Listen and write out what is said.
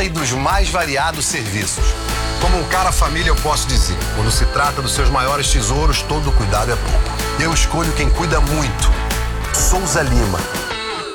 e dos mais variados serviços. Como um cara família, eu posso dizer, quando se trata dos seus maiores tesouros, todo cuidado é pouco. Eu escolho quem cuida muito. Souza Lima.